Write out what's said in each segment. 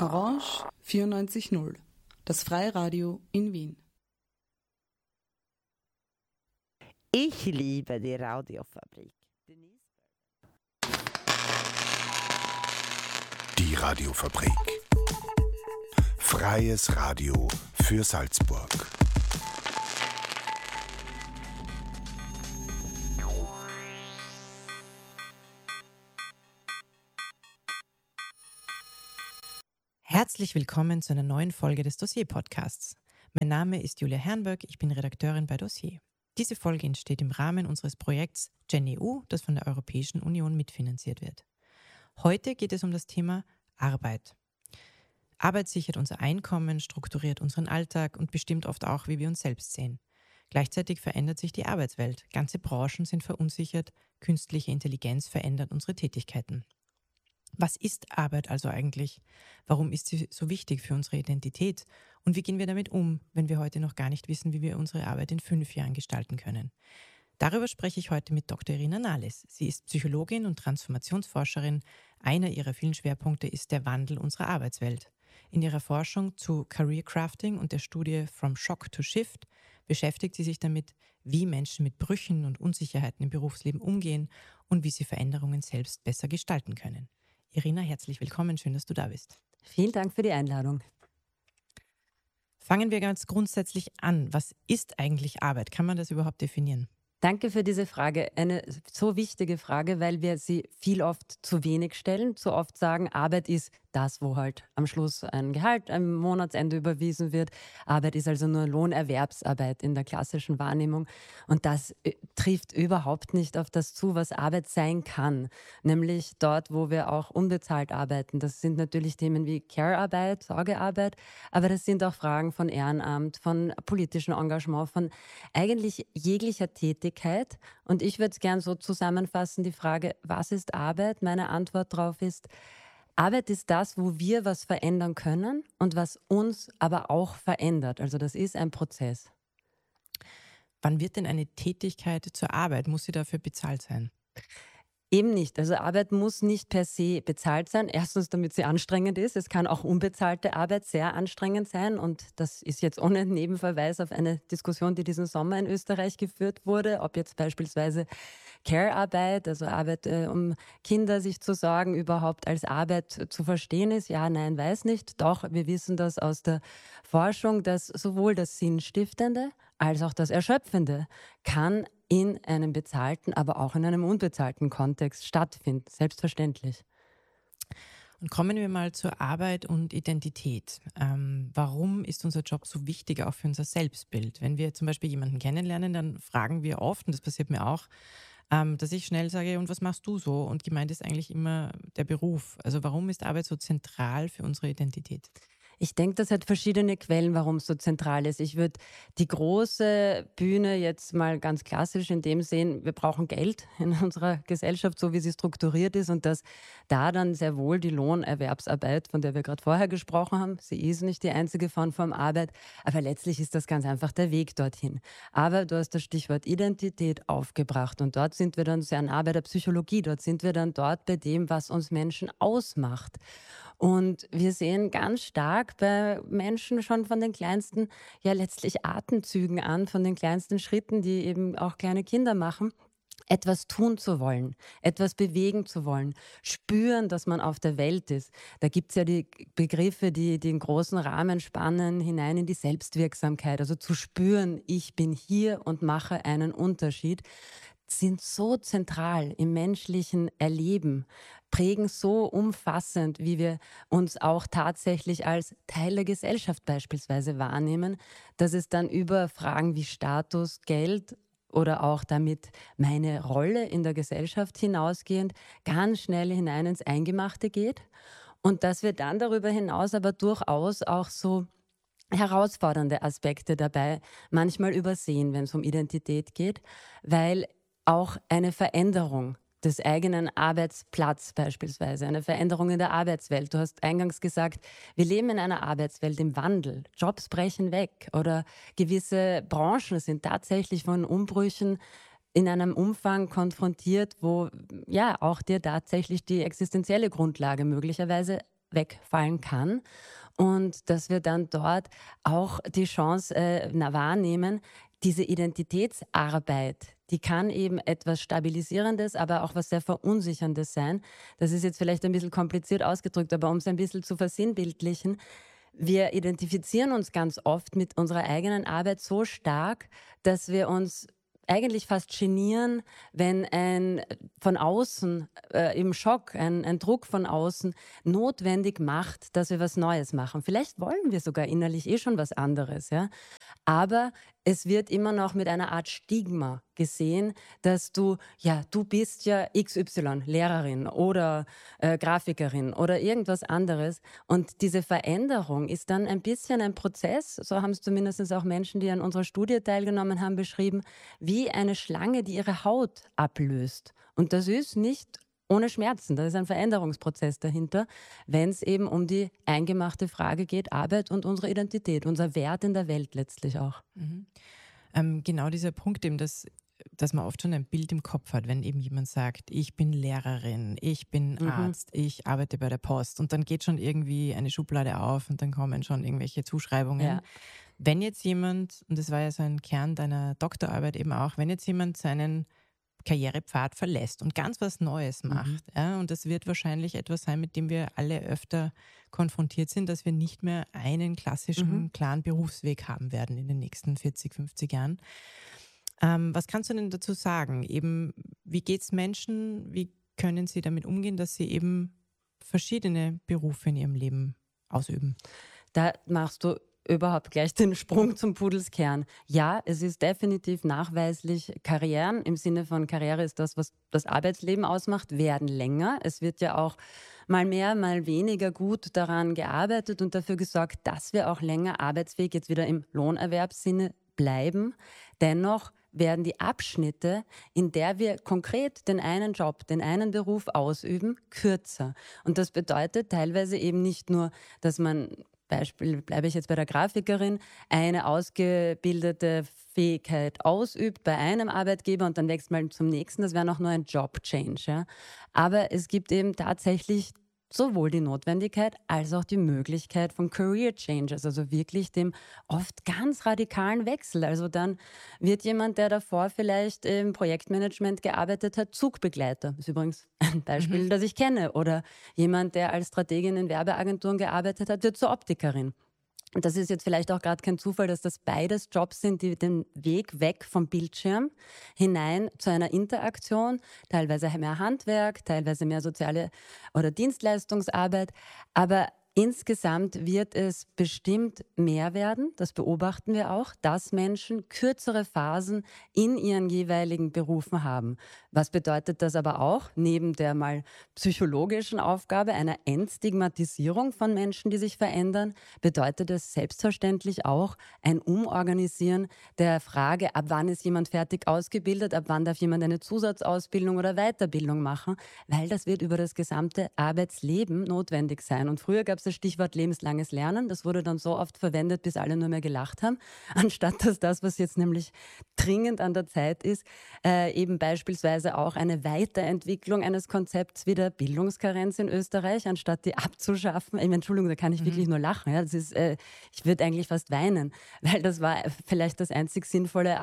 Orange 94.0, das Freiradio in Wien. Ich liebe die Radiofabrik. Die Radiofabrik. Freies Radio für Salzburg. Herzlich willkommen zu einer neuen Folge des Dossier-Podcasts. Mein Name ist Julia Herrenberg, ich bin Redakteurin bei Dossier. Diese Folge entsteht im Rahmen unseres Projekts GenEU, das von der Europäischen Union mitfinanziert wird. Heute geht es um das Thema Arbeit. Arbeit sichert unser Einkommen, strukturiert unseren Alltag und bestimmt oft auch, wie wir uns selbst sehen. Gleichzeitig verändert sich die Arbeitswelt. Ganze Branchen sind verunsichert, künstliche Intelligenz verändert unsere Tätigkeiten. Was ist Arbeit also eigentlich? Warum ist sie so wichtig für unsere Identität? Und wie gehen wir damit um, wenn wir heute noch gar nicht wissen, wie wir unsere Arbeit in 5 Jahren gestalten können? Darüber spreche ich heute mit Dr. Irina Nahles. Sie ist Psychologin und Transformationsforscherin. Einer ihrer vielen Schwerpunkte ist der Wandel unserer Arbeitswelt. In ihrer Forschung zu Career Crafting und der Studie From Shock to Shift beschäftigt sie sich damit, wie Menschen mit Brüchen und Unsicherheiten im Berufsleben umgehen und wie sie Veränderungen selbst besser gestalten können. Irina, herzlich willkommen, schön, dass du da bist. Vielen Dank für die Einladung. Fangen wir ganz grundsätzlich an. Was ist eigentlich Arbeit? Kann man das überhaupt definieren? Danke für diese Frage. Eine so wichtige Frage, weil wir sie viel oft zu wenig stellen. Zu oft sagen, Arbeit ist das, wo halt am Schluss ein Gehalt am Monatsende überwiesen wird. Arbeit ist also nur Lohnerwerbsarbeit in der klassischen Wahrnehmung. Und das trifft überhaupt nicht auf das zu, was Arbeit sein kann. Nämlich dort, wo wir auch unbezahlt arbeiten. Das sind natürlich Themen wie Care-Arbeit, Sorgearbeit, aber das sind auch Fragen von Ehrenamt, von politischem Engagement, von eigentlich jeglicher Tätigkeit. Und ich würde es gern so zusammenfassen, die Frage, was ist Arbeit? Meine Antwort darauf ist, Arbeit ist das, wo wir was verändern können und was uns aber auch verändert. Also das ist ein Prozess. Wann wird denn eine Tätigkeit zur Arbeit? Muss sie dafür bezahlt sein? Eben nicht. Also Arbeit muss nicht per se bezahlt sein. Erstens, damit sie anstrengend ist. Es kann auch unbezahlte Arbeit sehr anstrengend sein. Und das ist jetzt ohne Nebenverweis auf eine Diskussion, die diesen Sommer in Österreich geführt wurde, ob jetzt beispielsweise Care-Arbeit, also Arbeit, um Kinder sich zu sorgen, überhaupt als Arbeit zu verstehen ist. Ja, nein, weiß nicht. Doch, wir wissen das aus der Forschung, dass sowohl das Sinnstiftende als auch das Erschöpfende kann in einem bezahlten, aber auch in einem unbezahlten Kontext stattfinden. Selbstverständlich. Und kommen wir mal zur Arbeit und Identität. Warum ist unser Job so wichtig auch für unser Selbstbild? Wenn wir zum Beispiel jemanden kennenlernen, dann fragen wir oft, und das passiert mir auch, dass ich schnell sage, und was machst du so? Und gemeint ist eigentlich immer der Beruf. Also warum ist Arbeit so zentral für unsere Identität? Ich denke, das hat verschiedene Quellen, warum es so zentral ist. Ich würde die große Bühne jetzt mal ganz klassisch in dem sehen, wir brauchen Geld in unserer Gesellschaft, so wie sie strukturiert ist und dass da dann sehr wohl die Lohnerwerbsarbeit, von der wir gerade vorher gesprochen haben, sie ist nicht die einzige Form von Arbeit, aber letztlich ist das ganz einfach der Weg dorthin. Aber du hast das Stichwort Identität aufgebracht und dort sind wir dann sehr nah bei der Psychologie, dort sind wir dann dort bei dem, was uns Menschen ausmacht. Und wir sehen ganz stark bei Menschen schon von den kleinsten, ja letztlich Atemzügen an, von den kleinsten Schritten, die eben auch kleine Kinder machen, etwas tun zu wollen, etwas bewegen zu wollen, spüren, dass man auf der Welt ist. Da gibt es ja die Begriffe, die den großen Rahmen spannen, hinein in die Selbstwirksamkeit. Also zu spüren, ich bin hier und mache einen Unterschied, sind so zentral im menschlichen Erleben, prägen so umfassend, wie wir uns auch tatsächlich als Teil der Gesellschaft beispielsweise wahrnehmen, dass es dann über Fragen wie Status, Geld oder auch damit meine Rolle in der Gesellschaft hinausgehend ganz schnell hinein ins Eingemachte geht und dass wir dann darüber hinaus aber durchaus auch so herausfordernde Aspekte dabei manchmal übersehen, wenn es um Identität geht, weil auch eine Veränderung des eigenen Arbeitsplatzes beispielsweise, eine Veränderung in der Arbeitswelt. Du hast eingangs gesagt, wir leben in einer Arbeitswelt im Wandel. Jobs brechen weg oder gewisse Branchen sind tatsächlich von Umbrüchen in einem Umfang konfrontiert, wo ja auch dir tatsächlich die existenzielle Grundlage möglicherweise wegfallen kann und dass wir dann dort auch die Chance wahrnehmen, diese Identitätsarbeit, die kann eben etwas Stabilisierendes, aber auch was sehr Verunsicherndes sein. Das ist jetzt vielleicht ein bisschen kompliziert ausgedrückt, aber um es ein bisschen zu versinnbildlichen, wir identifizieren uns ganz oft mit unserer eigenen Arbeit so stark, dass wir uns eigentlich fast genieren, wenn ein von außen im Schock, ein Druck von außen notwendig macht, dass wir was Neues machen. Vielleicht wollen wir sogar innerlich schon was anderes, ja. Aber es wird immer noch mit einer Art Stigma gesehen, dass du bist ja XY, Lehrerin oder Grafikerin oder irgendwas anderes. Und diese Veränderung ist dann ein bisschen ein Prozess, so haben es zumindest auch Menschen, die an unserer Studie teilgenommen haben, beschrieben, wie eine Schlange, die ihre Haut ablöst. Und das ist nicht ohne Schmerzen. Da ist ein Veränderungsprozess dahinter, wenn es eben um die eingemachte Frage geht, Arbeit und unsere Identität, unser Wert in der Welt letztlich auch. Mhm. Genau dieser Punkt eben, dass man oft schon ein Bild im Kopf hat, wenn eben jemand sagt, ich bin Lehrerin, ich bin Arzt, ich arbeite bei der Post und dann geht schon irgendwie eine Schublade auf und dann kommen schon irgendwelche Zuschreibungen. Ja. Wenn jetzt jemand, und das war ja so ein Kern deiner Doktorarbeit eben auch, wenn jetzt jemand seinen Karrierepfad verlässt und ganz was Neues macht. Ja, und das wird wahrscheinlich etwas sein, mit dem wir alle öfter konfrontiert sind, dass wir nicht mehr einen klassischen, klaren Berufsweg haben werden in den nächsten 40, 50 Jahren. Was kannst du denn dazu sagen? Eben, wie geht es Menschen? Wie können sie damit umgehen, dass sie eben verschiedene Berufe in ihrem Leben ausüben? Da machst du überhaupt gleich den Sprung zum Pudelskern. Ja, es ist definitiv nachweislich, Karrieren im Sinne von Karriere ist das, was das Arbeitsleben ausmacht, werden länger. Es wird ja auch mal mehr, mal weniger gut daran gearbeitet und dafür gesorgt, dass wir auch länger arbeitsfähig jetzt wieder im Lohnerwerbssinne bleiben. Dennoch werden die Abschnitte, in der wir konkret den einen Job, den einen Beruf ausüben, kürzer. Und das bedeutet teilweise eben nicht nur, dass man Beispiel bleibe ich jetzt bei der Grafikerin, eine ausgebildete Fähigkeit ausübt bei einem Arbeitgeber und dann wächst man zum nächsten. Das wäre noch nur ein Job-Change. Ja? Aber es gibt eben tatsächlich sowohl die Notwendigkeit als auch die Möglichkeit von Career Changes, also wirklich dem oft ganz radikalen Wechsel. Also dann wird jemand, der davor vielleicht im Projektmanagement gearbeitet hat, Zugbegleiter. Das ist übrigens ein Beispiel, das ich kenne. Oder jemand, der als Strategin in Werbeagenturen gearbeitet hat, wird zur Optikerin. Und das ist jetzt vielleicht auch gerade kein Zufall, dass das beides Jobs sind, die den Weg weg vom Bildschirm hinein zu einer Interaktion, teilweise mehr Handwerk, teilweise mehr soziale oder Dienstleistungsarbeit, aber insgesamt wird es bestimmt mehr werden, das beobachten wir auch, dass Menschen kürzere Phasen in ihren jeweiligen Berufen haben. Was bedeutet das aber auch, neben der mal psychologischen Aufgabe einer Entstigmatisierung von Menschen, die sich verändern, bedeutet es selbstverständlich auch ein Umorganisieren der Frage, ab wann ist jemand fertig ausgebildet, ab wann darf jemand eine Zusatzausbildung oder Weiterbildung machen, weil das wird über das gesamte Arbeitsleben notwendig sein. Und früher gab es das Stichwort lebenslanges Lernen. Das wurde dann so oft verwendet, bis alle nur mehr gelacht haben, anstatt dass das, was jetzt nämlich dringend an der Zeit ist, eben beispielsweise auch eine Weiterentwicklung eines Konzepts wie der Bildungskarenz in Österreich, anstatt die abzuschaffen. Entschuldigung, da kann ich wirklich nur lachen. Ja? Das ist, ich würde eigentlich fast weinen, weil das war vielleicht das einzig sinnvolle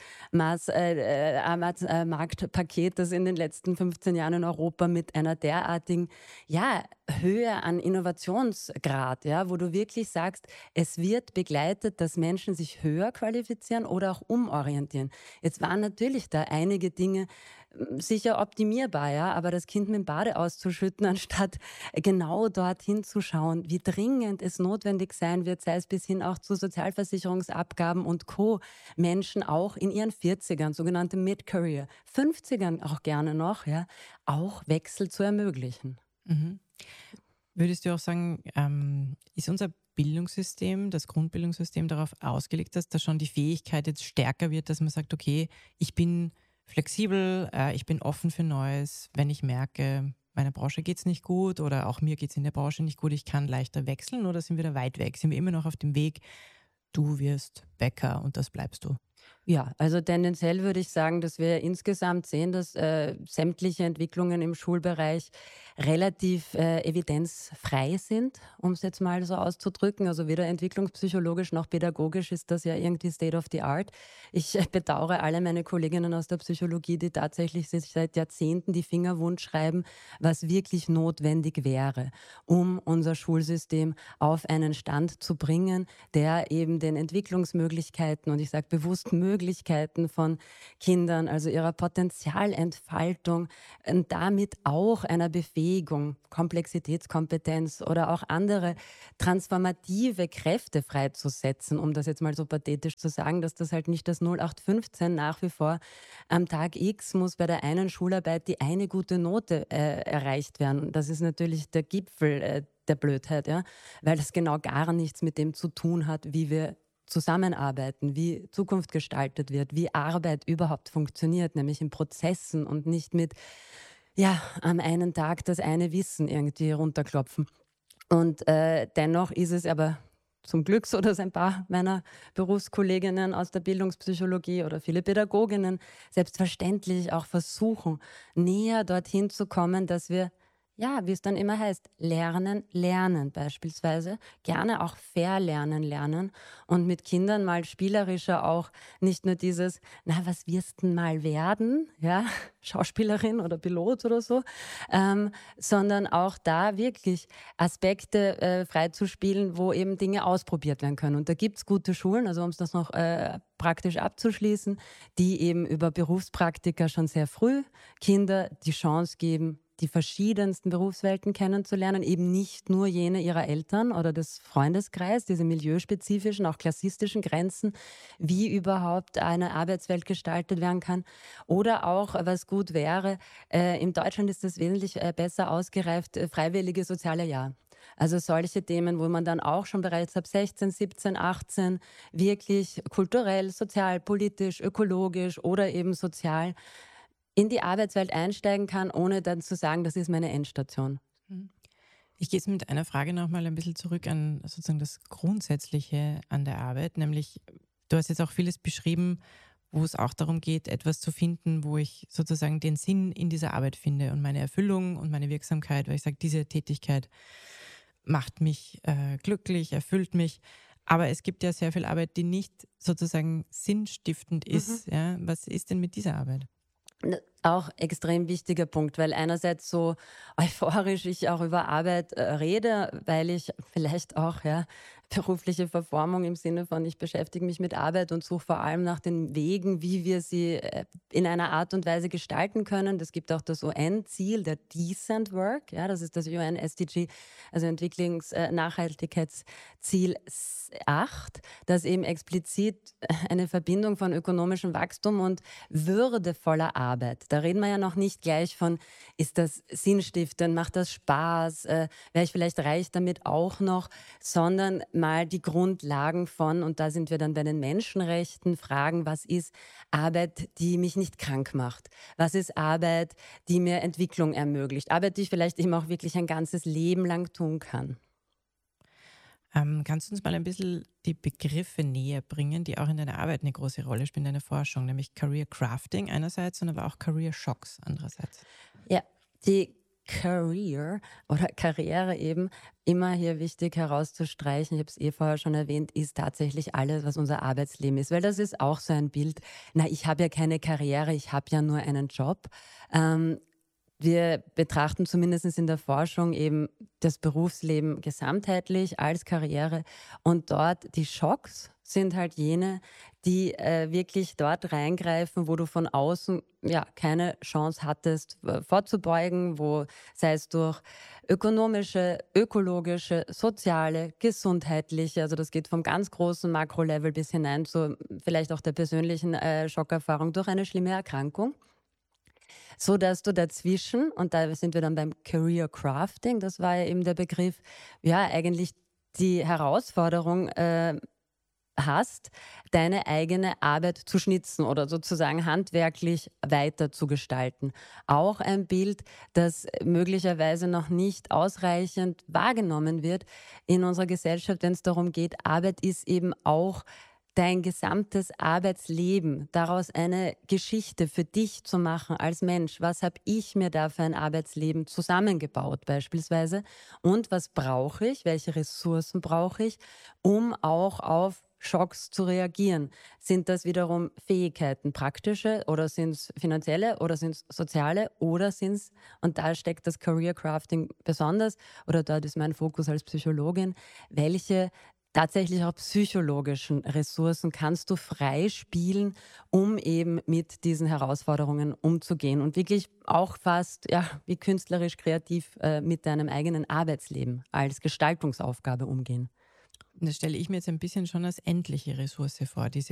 Arbeitsmarktpaket, das in den letzten 15 Jahren in Europa mit einer derartigen Höhe an Innovationsgrad, wo du wirklich sagst, es wird begleitet, dass Menschen sich höher qualifizieren oder auch umorientieren. Jetzt waren natürlich da einige Dinge sicher optimierbar, aber das Kind mit dem Bade auszuschütten, anstatt genau dorthin zu schauen, wie dringend es notwendig sein wird, sei es bis hin auch zu Sozialversicherungsabgaben und Co., Menschen auch in ihren 40ern, sogenannte Mid-Career, 50ern auch gerne noch, auch Wechsel zu ermöglichen. Mhm. Würdest du auch sagen, ist unser Bildungssystem, das Grundbildungssystem darauf ausgelegt, dass da schon die Fähigkeit jetzt stärker wird, dass man sagt, okay, ich bin flexibel, ich bin offen für Neues, wenn ich merke, meiner Branche geht es nicht gut oder auch mir geht es in der Branche nicht gut, ich kann leichter wechseln, oder sind wir da weit weg? Sind wir immer noch auf dem Weg, du wirst Bäcker und das bleibst du? Ja, also tendenziell würde ich sagen, dass wir insgesamt sehen, dass sämtliche Entwicklungen im Schulbereich relativ evidenzfrei sind, um es jetzt mal so auszudrücken. Also weder entwicklungspsychologisch noch pädagogisch ist das ja irgendwie State of the Art. Ich bedauere alle meine Kolleginnen aus der Psychologie, die tatsächlich sich seit Jahrzehnten die Finger wund schreiben, was wirklich notwendig wäre, um unser Schulsystem auf einen Stand zu bringen, der eben den Entwicklungsmöglichkeiten, und ich sage bewusst Möglichkeiten von Kindern, also ihrer Potenzialentfaltung und damit auch einer Befähigung, Komplexitätskompetenz oder auch andere transformative Kräfte freizusetzen, um das jetzt mal so pathetisch zu sagen, dass das halt nicht das 0815 nach wie vor am Tag X muss bei der einen Schularbeit die eine gute Note erreicht werden. Das ist natürlich der Gipfel der Blödheit, ja, weil das genau gar nichts mit dem zu tun hat, wie wir zusammenarbeiten, wie Zukunft gestaltet wird, wie Arbeit überhaupt funktioniert, nämlich in Prozessen und nicht mit, ja, am einen Tag das eine Wissen irgendwie runterklopfen. Und dennoch ist es aber zum Glück so, dass ein paar meiner Berufskolleginnen aus der Bildungspsychologie oder viele Pädagoginnen selbstverständlich auch versuchen, näher dorthin zu kommen, dass wir, ja, wie es dann immer heißt, lernen beispielsweise, gerne auch lernen und mit Kindern mal spielerischer auch nicht nur dieses, na, was wirst denn mal werden, ja, Schauspielerin oder Pilot oder so, sondern auch da wirklich Aspekte freizuspielen, wo eben Dinge ausprobiert werden können. Und da gibt es gute Schulen, also um es das noch praktisch abzuschließen, die eben über Berufspraktika schon sehr früh Kinder die Chance geben, die verschiedensten Berufswelten kennenzulernen, eben nicht nur jene ihrer Eltern oder des Freundeskreises, diese milieuspezifischen, auch klassistischen Grenzen, wie überhaupt eine Arbeitswelt gestaltet werden kann. Oder auch, was gut wäre, in Deutschland ist das wesentlich besser ausgereift, freiwillige soziale Jahr. Also solche Themen, wo man dann auch schon bereits ab 16, 17, 18 wirklich kulturell, sozial, politisch, ökologisch oder eben sozial in die Arbeitswelt einsteigen kann, ohne dann zu sagen, das ist meine Endstation. Ich gehe jetzt mit einer Frage nochmal ein bisschen zurück an sozusagen das Grundsätzliche an der Arbeit, nämlich du hast jetzt auch vieles beschrieben, wo es auch darum geht, etwas zu finden, wo ich sozusagen den Sinn in dieser Arbeit finde und meine Erfüllung und meine Wirksamkeit, weil ich sage, diese Tätigkeit macht mich glücklich, erfüllt mich. Aber es gibt ja sehr viel Arbeit, die nicht sozusagen sinnstiftend ist. Ja? Was ist denn mit dieser Arbeit? Auch extrem wichtiger Punkt, weil einerseits so euphorisch ich auch über Arbeit rede, weil ich vielleicht auch berufliche Verformung im Sinne von, ich beschäftige mich mit Arbeit und suche vor allem nach den Wegen, wie wir sie in einer Art und Weise gestalten können. Es gibt auch das UN-Ziel, der Decent Work, ja, das ist das UN-SDG, also Entwicklungsnachhaltigkeitsziel 8, das eben explizit eine Verbindung von ökonomischem Wachstum und würdevoller Arbeit. Da reden wir ja noch nicht gleich von, ist das sinnstiftend, macht das Spaß, wäre ich vielleicht reich damit auch noch, sondern mal die Grundlagen von, und da sind wir dann bei den Menschenrechten, fragen, was ist Arbeit, die mich nicht krank macht? Was ist Arbeit, die mir Entwicklung ermöglicht? Arbeit, die ich vielleicht eben auch wirklich ein ganzes Leben lang tun kann. Kannst du uns mal ein bisschen die Begriffe näher bringen, die auch in deiner Arbeit eine große Rolle spielen, in deiner Forschung, nämlich Career Crafting einerseits und aber auch Career Shocks andererseits? Ja, die Career oder Karriere eben, immer hier wichtig herauszustreichen, ich habe es vorher schon erwähnt, ist tatsächlich alles, was unser Arbeitsleben ist. Weil das ist auch so ein Bild, na, ich habe ja keine Karriere, ich habe ja nur einen Job. Wir betrachten zumindest in der Forschung eben das Berufsleben gesamtheitlich als Karriere und dort die Schocks sind halt jene, die wirklich dort reingreifen, wo du von außen keine Chance hattest vorzubeugen, wo sei es durch ökonomische, ökologische, soziale, gesundheitliche, also das geht vom ganz großen Makrolevel bis hinein zu vielleicht auch der persönlichen Schockerfahrung durch eine schlimme Erkrankung. So dass du dazwischen, und da sind wir dann beim Career Crafting, das war ja eben der Begriff, eigentlich die Herausforderung hast, deine eigene Arbeit zu schnitzen oder sozusagen handwerklich weiter zu gestalten. Auch ein Bild, das möglicherweise noch nicht ausreichend wahrgenommen wird in unserer Gesellschaft, wenn es darum geht, Arbeit ist eben auch dein gesamtes Arbeitsleben, daraus eine Geschichte für dich zu machen als Mensch. Was habe ich mir da für ein Arbeitsleben zusammengebaut beispielsweise? Und was brauche ich? Welche Ressourcen brauche ich, um auch auf Schocks zu reagieren? Sind das wiederum Fähigkeiten, praktische oder sind es finanzielle oder sind es soziale oder sind es, und da steckt das Career Crafting besonders, oder dort ist mein Fokus als Psychologin, welche tatsächlich auch psychologischen Ressourcen kannst du freispielen, um eben mit diesen Herausforderungen umzugehen und wirklich auch fast wie künstlerisch kreativ mit deinem eigenen Arbeitsleben als Gestaltungsaufgabe umgehen. Und das stelle ich mir jetzt ein bisschen schon als endliche Ressource vor, diese